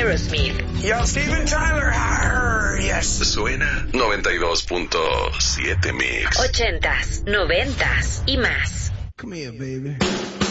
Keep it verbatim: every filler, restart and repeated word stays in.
Aerosmith. Yo, Steven Tyler. Arr, yes. Suena noventa y dos punto siete Mix. Ochentas, noventas y más. Come here, baby.